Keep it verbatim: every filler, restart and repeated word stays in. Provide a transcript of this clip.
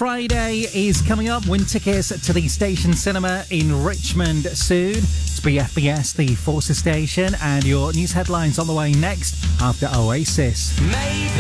Friday is coming up. Win tickets to the Station Cinema in Richmond soon. It's B F B S, the Forces Station, and your news headlines on the way next after Oasis. Maybe